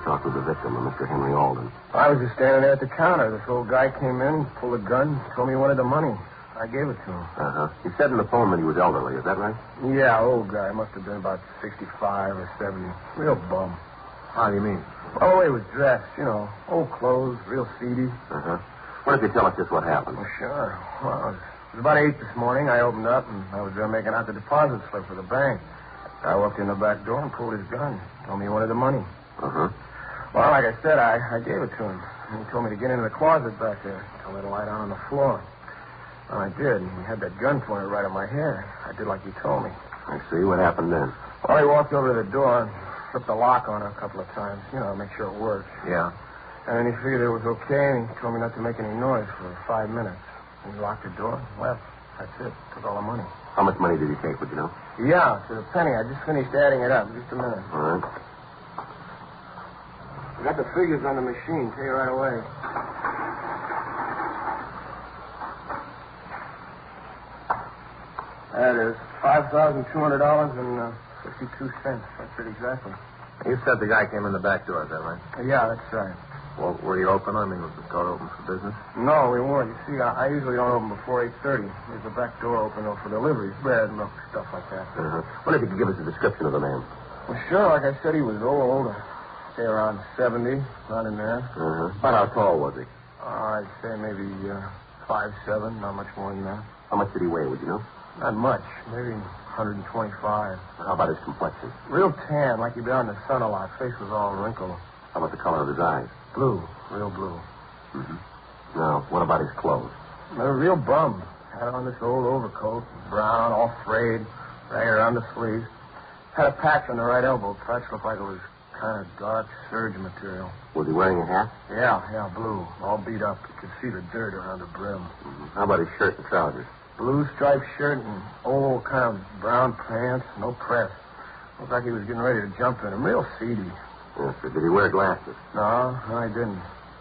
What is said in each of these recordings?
talked with the victim, a Mr. Henry Alden. I was just standing there at the counter. This old guy came in, pulled a gun, told me he wanted the money. I gave it to him. Uh-huh. He said in the phone that he was elderly. Is that right? Yeah, old guy. Must have been about 65 or 70. Real bum. How do you mean? Well, the way he was dressed, old clothes, real seedy. Uh-huh. Why don't you tell us just what happened? Well, sure. Well, it was about 8 this morning. I opened up, and I was making out the deposit slip for the bank. I walked in the back door and pulled his gun. Told me he wanted the money. Uh-huh. Well, like I said, I gave it to him. And he told me to get into the closet back there. Told me to lie down on the floor. Well, I did, and he had that gun pointed right at my head. I did like he told me. I see. What happened then? Well, he walked over to the door and flipped the lock on it a couple of times, make sure it worked. Yeah. And then he figured it was okay, and he told me not to make any noise for 5 minutes. And he locked the door and left. That's it. Took all the money. How much money did he take, would you know? Yeah, to the penny. I just finished adding it up. Just a minute. All right. I got the figures on the machine. Tell you right away. That is $5,200 and 52 cents. That's it exactly. You said the guy came in the back door, is that right? Yeah, that's right. Well, were you open? I mean, was the store open for business? No, we weren't. You see, I usually don't open before 8:30. There's a back door open, though, for deliveries, bread, milk, stuff like that. Uh-huh. What if you could give us a description of the man? Well, sure. Like I said, he was old. Say around 70, around in there. Uh-huh. About how tall was he? I'd say maybe 5'7", not much more than that. How much did he weigh, would you know? Not much. Maybe 125. How about his complexion? Real tan, like he'd been out in the sun a lot. Face was all wrinkled. How about the color of his eyes? Blue. Real blue. Mm-hmm. Now, what about his clothes? A real bum. Had on this old overcoat, brown, all frayed, right around the sleeves. Had a patch on the right elbow. Patch looked like it was kind of dark serge material. Was he wearing a hat? Yeah, blue. All beat up. You could see the dirt around the brim. Mm-hmm. How about his shirt and trousers? Blue striped shirt and old kind of brown pants, no press. Looked like he was getting ready to jump in them. Real seedy. Yes, sir. Did he wear glasses? No, I didn't.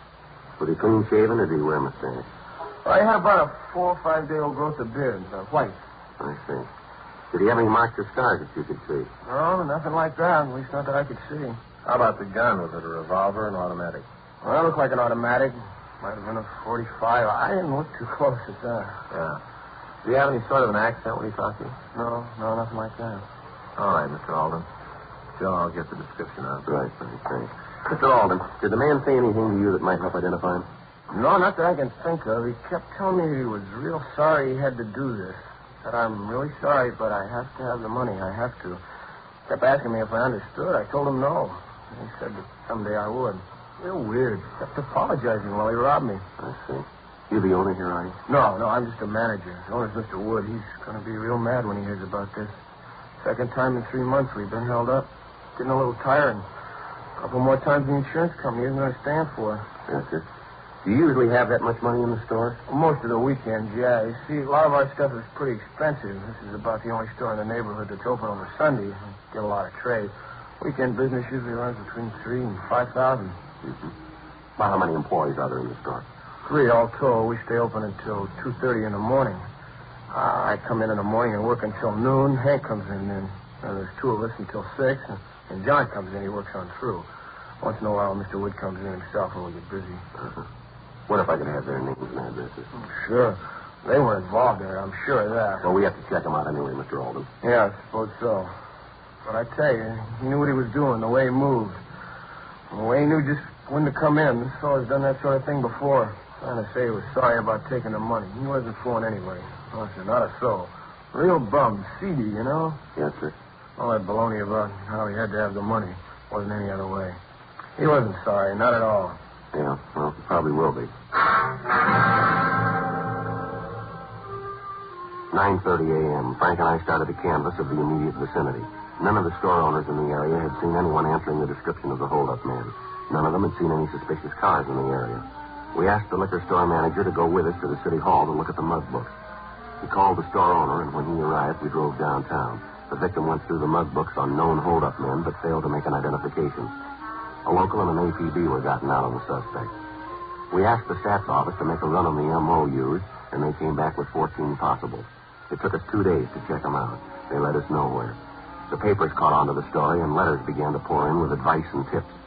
Was he clean shaven or did he wear a mustache? Well, I had about a 4 or 5 day old growth of beard, white. I see. Did he have any marks or scars that you could see? No, nothing like that. At least not that I could see. How about the gun? Was it a revolver or an automatic? Well, that looked like an automatic. Might have been a 45. I didn't look too close at that. Yeah. Do you have any sort of an accent when he talked to you? No, nothing like that. All right, Mr. Alden. Joe, I'll get the description out. Right, thanks. Mr. Alden, did the man say anything to you that might help identify him? No, not that I can think of. He kept telling me he was real sorry he had to do this. Said, I'm really sorry, but I have to have the money. I have to. Kept asking me if I understood. I told him no. He said that someday I would. Real weird. Kept apologizing while he robbed me. I see. You the owner here, are you? No, I'm just a manager. The owner's Mr. Wood. He's going to be real mad when he hears about this. Second time in 3 months we've been held up. Getting a little tired. A couple more times the insurance company isn't going to stand for it. Yes, sir. Do you usually have that much money in the store? Well, most of the weekends, yeah. You see, a lot of our stuff is pretty expensive. This is about the only store in the neighborhood that's open on a Sunday. We get a lot of trade. Weekend business usually runs between 3,000 and 5,000. Mm-hmm. About how many employees are there in the store? 3 all told. We stay open until 2:30 in the morning. I come in the morning and work until noon. Hank comes in then. There's 2 of us until 6. And John comes in. He works on through. Once in a while, Mr. Wood comes in himself when we get busy. Uh-huh. What if I could have their names and addresses? Sure. They were involved there. I'm sure of that. Well, we have to check them out anyway, Mr. Alden. Yeah, I suppose so. But I tell you, he knew what he was doing, the way he moved. The way he knew just when to come in. This fellow's done that sort of thing before. Trying to say he was sorry about taking the money. He wasn't fooling anybody. No, sir, not a soul. Real bum. Seedy, you know? Yes, sir. All that baloney about how he had to have the money. Wasn't any other way. He wasn't sorry, not at all. Yeah, well, he probably will be. 9:30 a.m. Frank and I started a canvass of the immediate vicinity. None of the store owners in the area had seen anyone answering the description of the hold-up man. None of them had seen any suspicious cars in the area. We asked the liquor store manager to go with us to the city hall to look at the mug books. He called the store owner, and when he arrived, we drove downtown. The victim went through the mug books on known hold-up men, but failed to make an identification. A local and an APB were gotten out on the suspect. We asked the stats office to make a run on the MO used, and they came back with 14 possibles. It took us 2 days to check them out. They led us nowhere. The papers caught on to the story, and letters began to pour in with advice and tips.